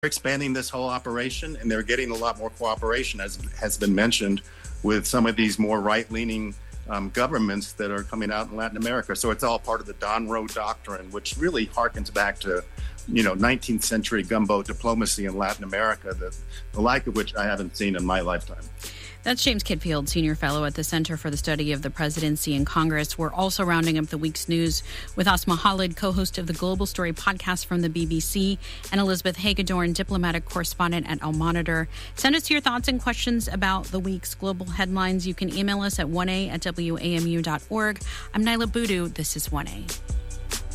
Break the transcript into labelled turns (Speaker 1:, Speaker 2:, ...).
Speaker 1: expanding this whole operation, and they're getting a lot more cooperation, as has been mentioned, with some of these more right-leaning governments that are coming out in Latin America. So it's all part of the Don Roe Doctrine, which really harkens back to, 19th century gumbo diplomacy in Latin America, the like of which I haven't seen in my lifetime.
Speaker 2: That's James Kitfield, Senior Fellow at the Center for the Study of the Presidency and Congress. We're also rounding up the week's news with Asma Khalid, co-host of the Global Story podcast from the BBC, and Elizabeth Hagedorn, diplomatic correspondent at Al Monitor. Send us your thoughts and questions about the week's global headlines. You can email us at 1a@wamu.org. I'm Nyla Boodoo. This is 1A.